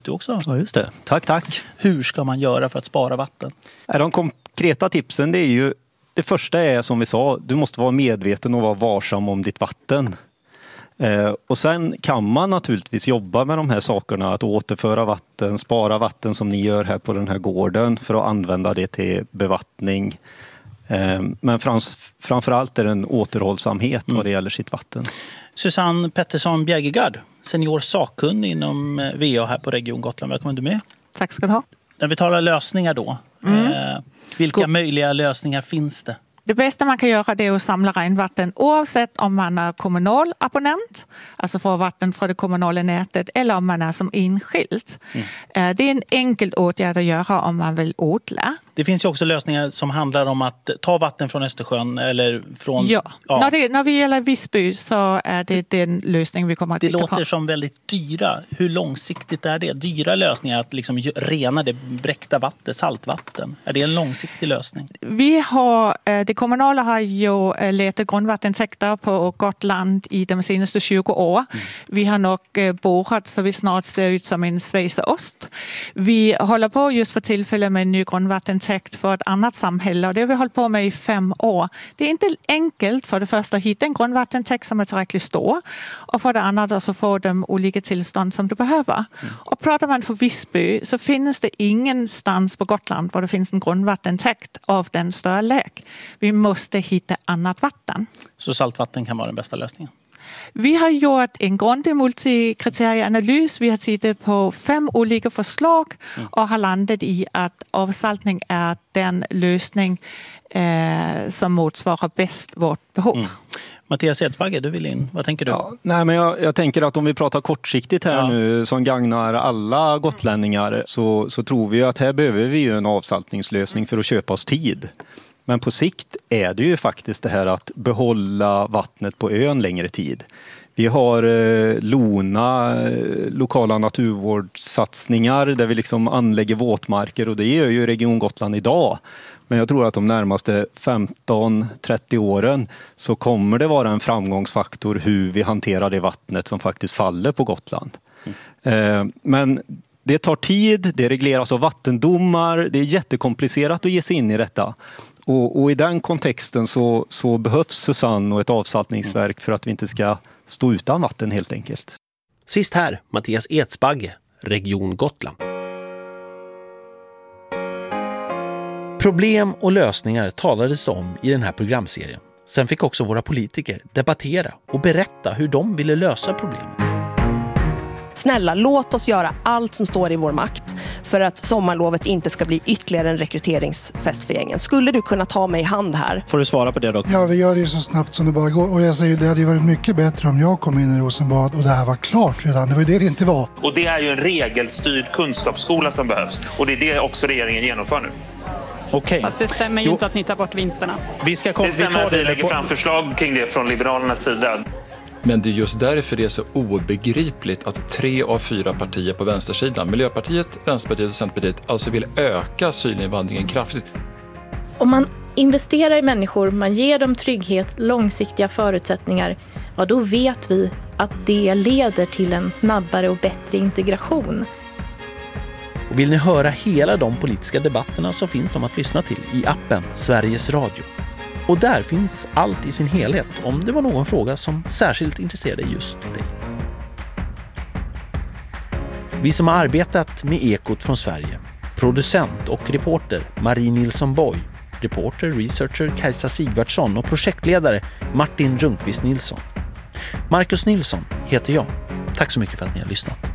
Du också? Ja, just det. Tack. Hur ska man göra för att spara vatten? De konkreta tipsen, det är ju, det första är som vi sa, du måste vara medveten och vara varsam om ditt vatten. Och sen kan man naturligtvis jobba med de här sakerna, att återföra vatten, spara vatten som ni gör här på den här gården för att använda det till bevattning. Men framförallt är det en återhållsamhet vad det gäller sitt vatten. Susanne Pettersson Bjägegard, senior sakkunnig inom VA här på Region Gotland. Välkommen du med. Tack ska du ha. När vi talar lösningar då, vilka möjliga lösningar finns det? Det bästa man kan göra det är att samla regnvatten oavsett om man är kommunal abonnent, alltså får vatten från det kommunala nätet, eller om man är som enskild. Det är en enkel åtgärd att göra om man vill odla. Det finns ju också lösningar som handlar om att ta vatten från Östersjön eller från... Ja. När vi gäller Visby så är det den lösning vi kommer att titta på. Det låter som väldigt dyra. Hur långsiktigt är det? Dyra lösningar att liksom rena det bräckta vatten, saltvatten. Är det en långsiktig lösning? Det kommunala har ju letat grundvattentäkter på Gotland i de senaste 20 år. Vi har nog borat så vi snart ser ut som en schweizerost. Vi håller på just för tillfället med en ny grundvattentäkt för ett annat samhälle, och det har vi hållit på med i 5 år. Det är inte enkelt för det första att hitta en grundvattentäkt som är tillräckligt stor, och för det andra så får de olika tillstånd som du behöver. Och pratar man för Visby så finns det ingenstans på Gotland där det finns en grundvattentäkt av den storlek. Vi måste hitta annat vatten. Så saltvatten kan vara den bästa lösningen? Vi har gjort en grundig multikriterieanalys. Vi har tittat på 5 olika förslag och har landat i att avsaltning är den lösning som motsvarar bäst vårt behov. Mattias Edsbagge, du vill in. Vad tänker du? Ja, men jag tänker att om vi pratar kortsiktigt här nu som gagnar alla gotlänningar så tror vi att här behöver vi ju en avsaltningslösning för att köpa oss tid. Men på sikt är det ju faktiskt det här att behålla vattnet på ön längre tid. Vi har LONA, lokala naturvårdssatsningar, där vi liksom anlägger våtmarker, och det gör ju Region Gotland idag. Men jag tror att de närmaste 15-30 åren så kommer det vara en framgångsfaktor hur vi hanterar det vattnet som faktiskt faller på Gotland. Men det tar tid, det regleras av vattendomar, det är jättekomplicerat att ge sig in i detta. Och i den kontexten så behövs Susanne och ett avsaltningsverk för att vi inte ska stå utan vatten helt enkelt. Sist här, Mattias Edsbagge, Region Gotland. Problem och lösningar talades det om i den här programserien. Sen fick också våra politiker debattera och berätta hur de ville lösa problemen. Snälla, låt oss göra allt som står i vår makt för att sommarlovet inte ska bli ytterligare en rekryteringsfest för gängen. Skulle du kunna ta mig i hand här? Får du svara på det då? Ja, vi gör det så snabbt som det bara går. Och jag säger, det hade ju varit mycket bättre om jag kom in i Rosenbad och det här var klart redan. Det var ju det inte var. Och det är ju en regelstyrd kunskapsskola som behövs. Och det är det också regeringen genomför nu. Okej. Fast det stämmer ju inte att ni tar bort vinsterna. Det stämmer att vi lägger fram förslag kring det från Liberalernas sida. Men det är just därför det är så obegripligt att 3 av 4 partier på vänstersidan, Miljöpartiet, Vänsterpartiet och Centerpartiet, alltså vill öka asylinvandringen kraftigt. Om man investerar i människor, man ger dem trygghet, långsiktiga förutsättningar, ja då vet vi att det leder till en snabbare och bättre integration. Och vill ni höra hela de politiska debatterna så finns de att lyssna till i appen Sveriges Radio. Och där finns allt i sin helhet om det var någon fråga som särskilt intresserade just dig. Vi som har arbetat med Ekot från Sverige, producent och reporter Marie Nilsson Boy, reporter, researcher Kajsa Sigvardsson och projektledare Martin Rundqvist Nilsson. Marcus Nilsson heter jag. Tack så mycket för att ni har lyssnat.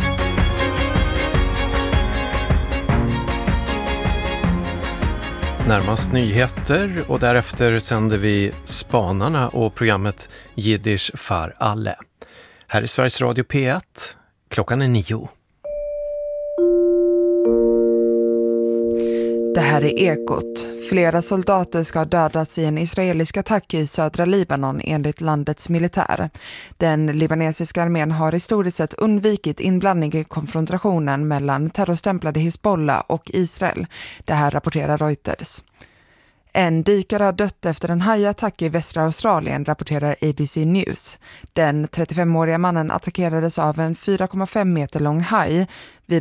Närmast nyheter och därefter sänder vi Spanarna och programmet Jiddisch för alle. Här är Sveriges Radio P1. Klockan är 9. Det här är Ekot. Flera soldater ska ha dödats i en israelisk attack i södra Libanon enligt landets militär. Den libanesiska armén har historiskt sett undvikit inblandning i konfrontationen mellan terrorstämplade Hezbollah och Israel. Det här rapporterar Reuters. En dykare har dött efter en hajattack i västra Australien, rapporterar ABC News. Den 35-åriga mannen attackerades av en 4,5 meter lång haj vid